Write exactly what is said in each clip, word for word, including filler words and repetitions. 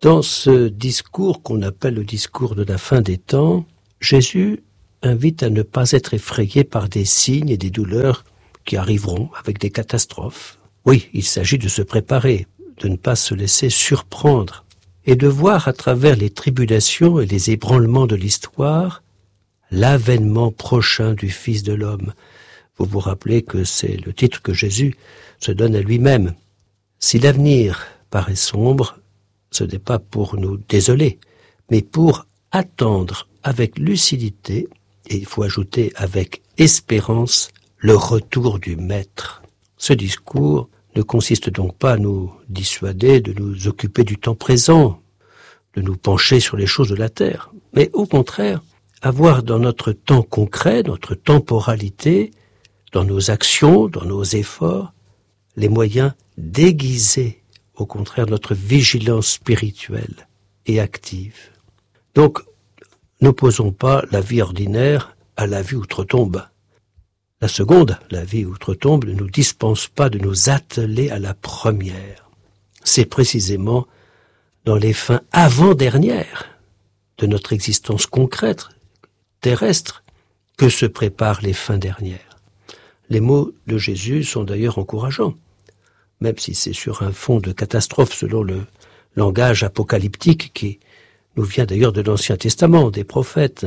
Dans ce discours qu'on appelle le discours de la fin des temps, Jésus invite à ne pas être effrayé par des signes et des douleurs qui arriveront avec des catastrophes. Oui, il s'agit de se préparer, de ne pas se laisser surprendre et de voir à travers les tribulations et les ébranlements de l'histoire l'avènement prochain du Fils de l'homme. Vous vous rappelez que c'est le titre que Jésus se donne à lui-même. Si l'avenir paraît sombre, ce n'est pas pour nous désoler, mais pour attendre avec lucidité, et il faut ajouter avec espérance, le retour du Maître. Ce discours ne consiste donc pas à nous dissuader de nous occuper du temps présent, de nous pencher sur les choses de la terre, mais au contraire, avoir dans notre temps concret, notre temporalité, dans nos actions, dans nos efforts, les moyens d'aiguiser, au contraire, notre vigilance spirituelle et active. Donc, n'opposons pas la vie ordinaire à la vie outre-tombe. La seconde, la vie outre-tombe, ne nous dispense pas de nous atteler à la première. C'est précisément dans les fins avant-dernières de notre existence concrète, terrestre, que se préparent les fins dernières. Les mots de Jésus sont d'ailleurs encourageants, même si c'est sur un fond de catastrophe selon le langage apocalyptique qui nous vient d'ailleurs de l'Ancien Testament, des prophètes.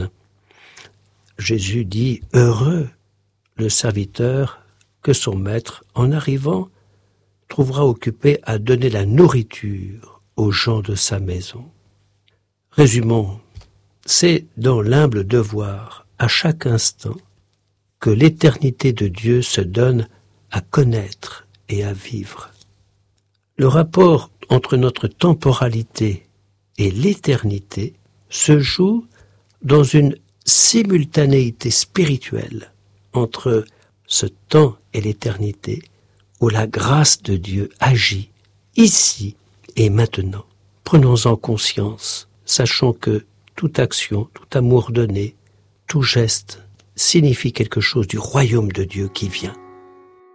Jésus dit « Heureux le serviteur que son maître, en arrivant, trouvera occupé à donner la nourriture aux gens de sa maison. » Résumons, c'est dans l'humble devoir, à chaque instant, que l'éternité de Dieu se donne à connaître et à vivre. Le rapport entre notre temporalité et l'éternité se joue dans une simultanéité spirituelle entre ce temps et l'éternité où la grâce de Dieu agit ici et maintenant. Prenons-en conscience, sachant que toute action, tout amour donné, tout geste signifie quelque chose du royaume de Dieu qui vient.